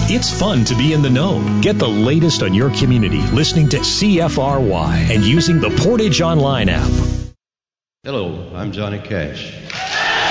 It's fun to be in the know. Get the latest on your community listening to CFRY and using the Portage Online app. Hello, I'm Johnny Cash.